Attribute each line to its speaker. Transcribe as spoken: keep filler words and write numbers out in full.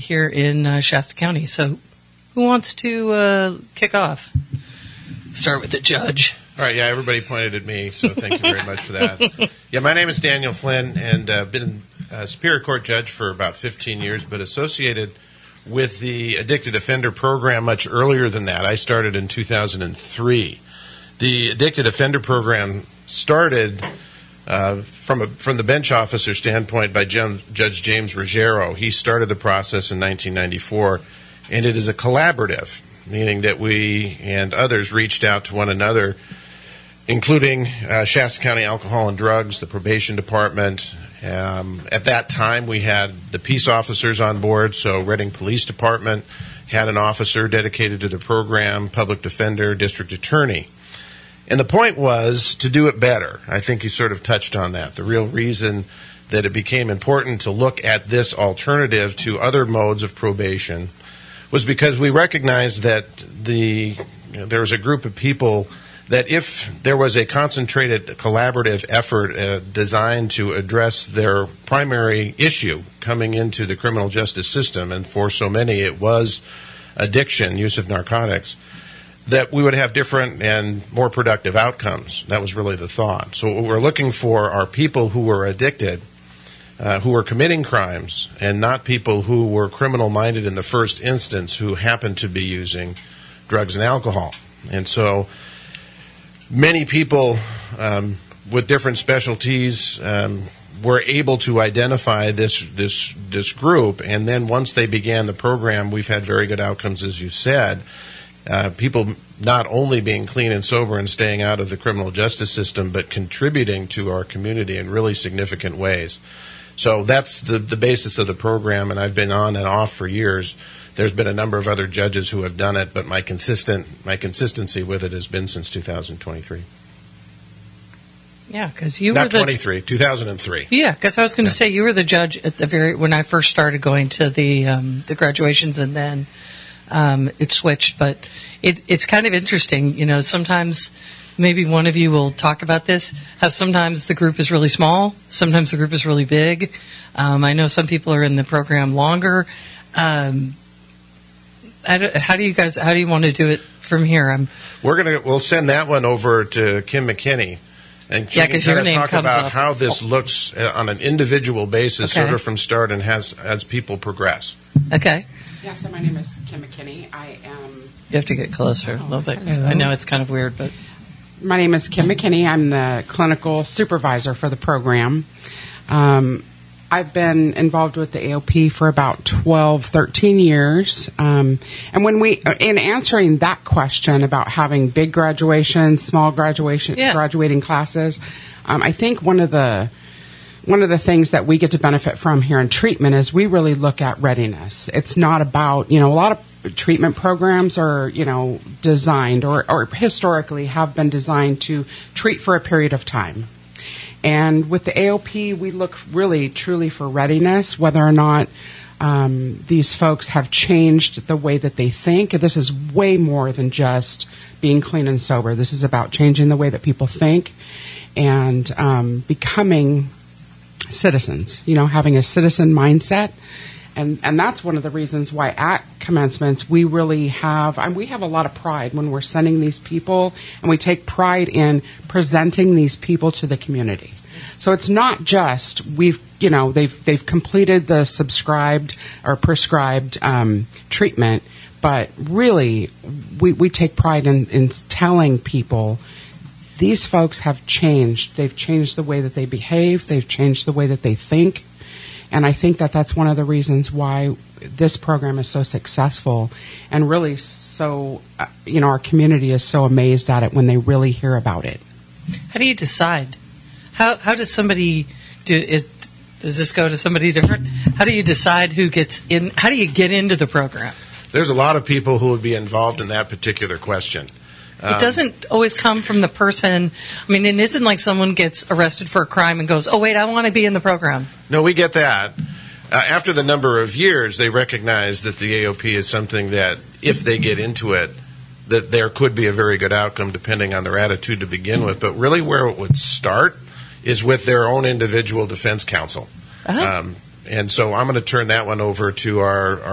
Speaker 1: here in uh, Shasta County. So who wants to uh, kick off? Start with the judge.
Speaker 2: All right, yeah, everybody pointed at me, so thank you very much for that. Yeah, my name is Daniel Flynn, and I've uh, been a Superior Court judge for about fifteen years, but associated with the Addicted Offender Program much earlier than that. I started in two thousand three. The Addicted Offender Program started uh, from a, from the bench officer standpoint by Jim, Judge James Ruggiero. He started the process in nineteen ninety-four, and it is a collaborative, meaning that we and others reached out to one another, including uh, Shasta County Alcohol and Drugs, the probation department. Um, at that time, we had the peace officers on board, so Reading Police Department had an officer dedicated to the program, public defender, district attorney. And the point was to do it better. I think you sort of touched on that. The real reason that it became important to look at this alternative to other modes of probation was because we recognized that the you know, there was a group of people that if there was a concentrated collaborative effort uh, designed to address their primary issue coming into the criminal justice system, and for so many it was addiction, use of narcotics, that we would have different and more productive outcomes. That was really the thought. So what we're looking for are people who were addicted, uh, who were committing crimes, and not people who were criminal-minded in the first instance who happened to be using drugs and alcohol. And so many people um, with different specialties um, were able to identify this this this group, and then once they began the program, we've had very good outcomes, as you said. Uh, people not only being clean and sober and staying out of the criminal justice system, but contributing to our community in really significant ways. So that's the, the basis of the program, and I've been on and off for years. There's been a number of other judges who have done it, but my consistent my consistency with it has been since two thousand twenty-three.
Speaker 1: Yeah, because you
Speaker 2: Not
Speaker 1: were the
Speaker 2: twenty-three, two thousand three.
Speaker 1: Yeah, because I was going to
Speaker 2: Yeah.
Speaker 1: say you were the judge at the very when I first started going to the um, the graduations, and then um, it switched. But it, it's kind of interesting, you know. Sometimes maybe one of you will talk about this. How sometimes the group is really small, sometimes the group is really big. Um, I know some people are in the program longer. Um, I don't- how do you guys? How do you want to do it from here? I'm
Speaker 2: We're gonna we'll send that one over to Kim McKinney, and she
Speaker 1: Yeah,
Speaker 2: can
Speaker 1: 'cause your
Speaker 2: kind of
Speaker 1: name
Speaker 2: talk
Speaker 1: comes
Speaker 2: about
Speaker 1: up.
Speaker 2: how this looks uh, on an individual basis,
Speaker 1: Okay.
Speaker 2: sort of from start, and has as people progress.
Speaker 1: okay.
Speaker 3: Yeah, so my name is Kim McKinney. I am.
Speaker 1: You have to get closer a little bit.
Speaker 3: hello.
Speaker 1: I know it's kind of weird, but
Speaker 3: My name is Kim McKinney. I'm the clinical supervisor for the program. Um, I've been involved with the A O P for about twelve, thirteen years. Um, and when we, in answering that question about having big graduations, small graduation,
Speaker 1: Yeah.
Speaker 3: graduating classes, um, I think one of the one of the things that we get to benefit from here in treatment is we really look at readiness. It's not about, you know, a lot of treatment programs are, you know, designed or, or historically have been designed to treat for a period of time. And with the A O P, we look really, truly for readiness, whether or not um, these folks have changed the way that they think. This is way more than just being clean and sober. This is about changing the way that people think and um, becoming citizens, you know, having a citizen mindset. And and that's one of the reasons why at commencements we really have, and we have a lot of pride when we're sending these people, and we take pride in presenting these people to the community. So it's not just we've, you know, they've they've completed the subscribed or prescribed um, treatment, but really we, we take pride in, in telling people these folks have changed. They've changed the way that they behave. They've changed the way that they think. And I think that that's one of the reasons why this program is so successful and really so, uh, you know, our community is so amazed at it when they really hear about it.
Speaker 1: how do you decide? How how does somebody do it? Does this go to somebody different? How do you decide who gets in? How do you get into the program?
Speaker 2: There's a lot of people who would be involved in that particular question.
Speaker 1: It doesn't always come from the person. I mean, it isn't like someone gets arrested for a crime and goes, oh, wait, I want to be in the program.
Speaker 2: No, we get that. Uh, after the number of years, they recognize that the A O P is something that, if they get into it, that there could be a very good outcome depending on their attitude to begin with. But really where it would start is with their own individual defense counsel.
Speaker 1: Uh-huh.
Speaker 2: Um, and so I'm going to turn that one over to our, our